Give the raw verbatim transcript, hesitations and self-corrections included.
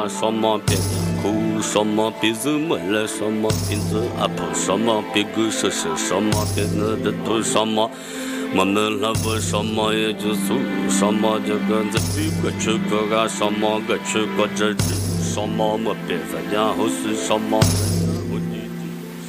什么别哭，什么别人没来，什么别子阿婆，什么别个说说，什么别我的都什么。我们那不什么也就是什么就跟着这个去个个什么个去个这什么没别人然后是什么。